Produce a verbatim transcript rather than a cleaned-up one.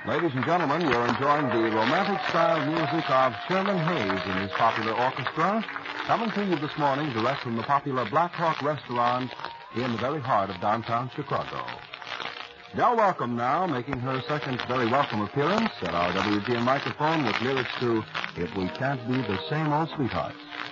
Ladies and gentlemen, you're enjoying the romantic style music of Sherman Hayes and his popular orchestra, coming to you this morning direct from the popular Black Hawk restaurant in the very heart of downtown Chicago. Del Welcome now, making her second very welcome appearance at our W G N microphone with lyrics to If We Can't Be the Same Old Sweethearts.